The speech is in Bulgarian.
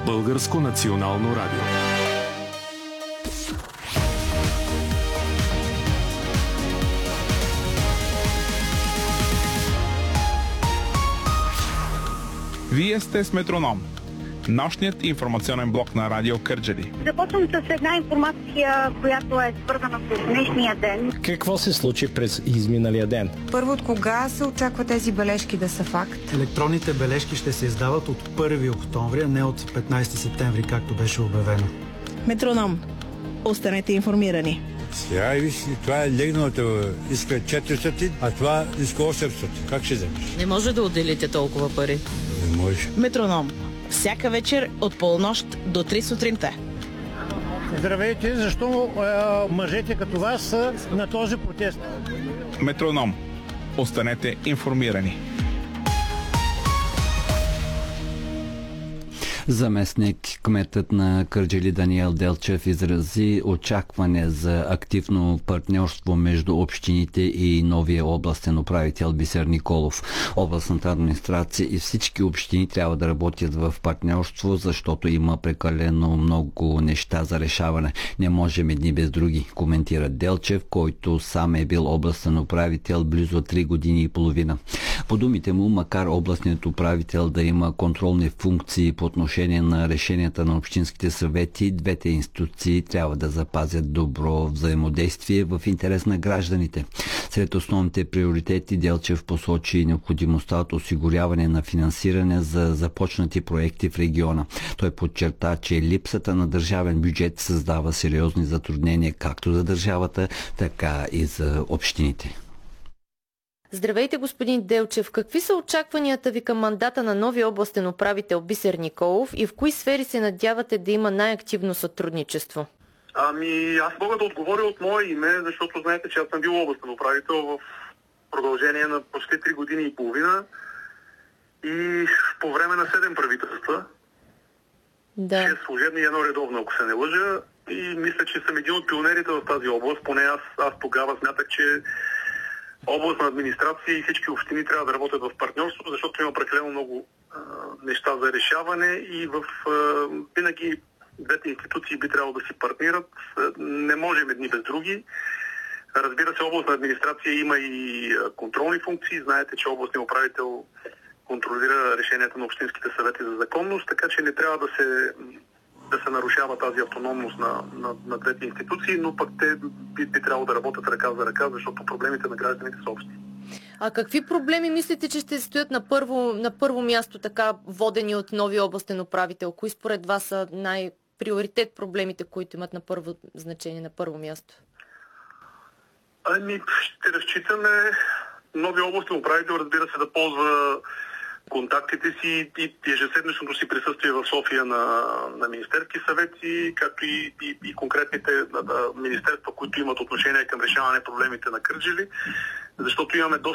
Българско национално радио. Вие сте с Метроном, нощният информационен блок на Радио Кърджали. Започвам с една информация, която е свързана с днешния ден. Какво се случи през изминалия ден? Първо, от кога се очаква тези бележки да са факт? Електронните бележки ще се издават от 1 октомври, а не от 15 септември, както беше обявено. Метроном. Останете информирани. Сега виж, това е легналата, иска 400, а това иска 800. Как ще вземеш? Не може да отделите толкова пари. Не може. Метроном. Всяка вечер от полунощ до 3 сутринта. Здравейте, защо мъжете като вас са на този протест? Метроном. Останете информирани. Заместник кметът на Кърджали Даниел Делчев изрази очакване за активно партньорство между общините и новия областен управител Бисер Николов. Областната администрация и всички общини трябва да работят в партньорство, защото има прекалено много неща за решаване. Не можем едни без други, коментира Делчев, който сам е бил областен управител близо 3 години и половина. По думите му, макар областният управител да има контролни функции по отношение на решенията на общинските съвети, двете институции трябва да запазят добро взаимодействие в интерес на гражданите. Сред основните приоритети Делчев посочи необходимостта от осигуряване на финансиране за започнати проекти в региона. Той подчерта, че липсата на държавен бюджет създава сериозни затруднения както за държавата, така и за общините. Здравейте, господин Делчев. Какви са очакванията ви към мандата на новия областен управител Бисер Николов и в кои сфери се надявате да има най-активно сътрудничество? Аз мога да отговоря от мое име, защото знаете, че аз съм бил областен управител в продължение на почти 3 години и половина и по време на 7 правителства. Да. 6 служебни и 1 редовно, ако се не лъжа. И мисля, че съм един от пионерите в тази област. Поне аз тогава смятах, че областна администрация и всички общини трябва да работят в партньорство, защото има прекалено много неща за решаване и винаги двете институции би трябвало да си партнират. Не можем едни без други. Разбира се, областна администрация има и контролни функции. Знаете, че областният управител контролира решенията на общинските съвети за законност, така че не трябва да се нарушава тази автономност на двете институции, но пък те би трябвало да работят ръка за ръка, защото проблемите на гражданите са общи. А какви проблеми мислите, че ще стоят на първо място, така водени от новия областен управител? Кои според вас са най-приоритет проблемите, които имат на първо значение, на първо място? Ще разчитаме новия областен управител, разбира се, да ползва контактите си и ежеседмичното си присъствие в София на Министерски съвети, както и конкретните министерства, които имат отношение към решаване проблемите на Кърджали, защото имаме